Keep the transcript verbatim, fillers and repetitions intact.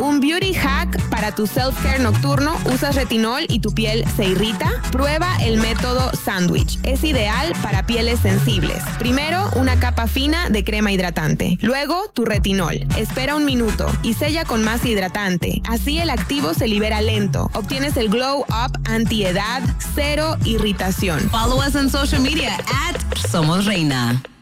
Un beauty hack para tu self-care nocturno. ¿Usas retinol y tu piel se irrita? Prueba el método sándwich. Es ideal para pieles sensibles. Primero, una capa fina de crema hidratante. Luego, tu retinol. Espera un minuto y sella con más hidratante. Así el activo se libera lento. Obtienes el glow up anti-edad, cero irritación. Follow us on social media at Somos Reina.